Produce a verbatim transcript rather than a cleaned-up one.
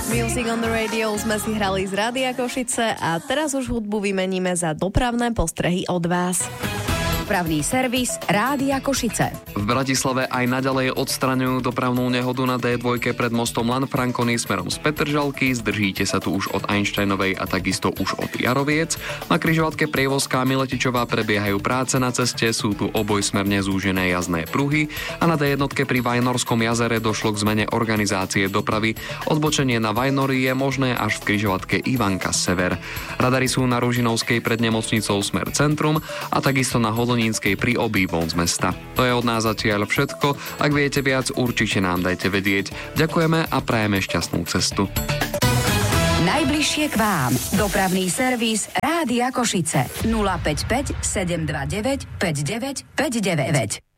Music on the Radio sme si hrali z Rádia Košice a teraz už hudbu vymeníme za dopravné postrehy od vás. Dopravný servis Rádia Košice. V Bratislave aj naďalej odstraňujú dopravnú nehodu na dé dva pred mostom Lanfranconi smerom z Petržalky. Zdržíte sa tu už od Einsteinovej a takisto už od Jaroviec. Na križovatke Prievozká Miletičová prebiehajú práce na ceste, sú tu obojsmerne zúžené jazdné pruhy a na dé jedna pri Vajnorskom jazere došlo k zmene organizácie dopravy. Odbočenie na Vajnory je možné až v križovatke Ivanka Sever. Radary sú na Ružinovskej pred nemocnicou smer centrum a takisto na Hodonínskej pri obývom z mesta. To je od nás zatiaľ všetko. Ak viete viac, určite nám dajte vedieť. Ďakujeme a prajeme šťastnú cestu. Najbližšie k vám. Dopravný servis Rádia Košice. nula päť päť sedem dva deväť päť deväť päť deväť.